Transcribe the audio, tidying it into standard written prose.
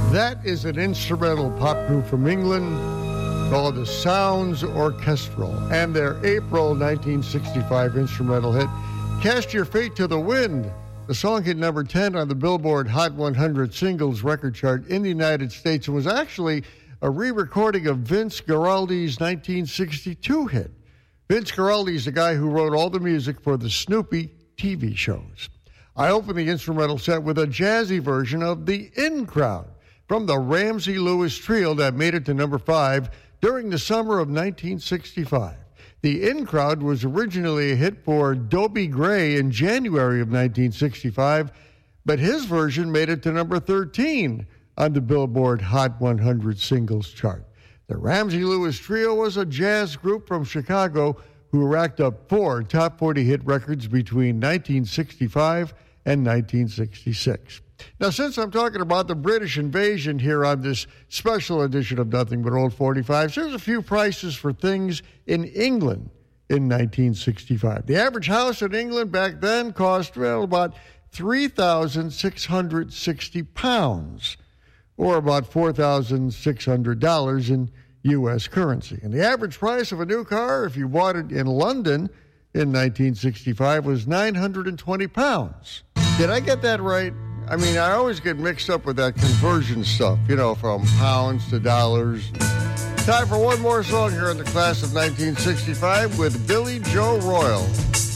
That is an instrumental pop group from England called the Sounds Orchestral, and their April 1965 instrumental hit, Cast Your Fate to the Wind. The song hit number 10 on the Billboard Hot 100 singles record chart in the United States and was actually a re-recording of Vince Guaraldi's 1962 hit. Vince Guaraldi is the guy who wrote all the music for the Snoopy TV shows. I opened the instrumental set with a jazzy version of The In Crowd from the Ramsey Lewis Trio that made it to number 5 during the summer of 1965. The In Crowd was originally a hit for Dobie Gray in January of 1965, but his version made it to number 13 on the Billboard Hot 100 singles chart. The Ramsey Lewis Trio was a jazz group from Chicago who racked up 4 top 40 hit records between 1965 and 1966. Now, since I'm talking about the British invasion here on this special edition of Nothing But Old 45s, here's a few prices for things in England in 1965. The average house in England back then cost, well, about £3,660, or about $4,600 in U.S. currency. And the average price of a new car, if you bought it in London in 1965, was £920. Did I get that right? I mean, I always get mixed up with that conversion stuff, you know, from pounds to dollars. Time for one more song here in the class of 1965 with Billy Joe Royal.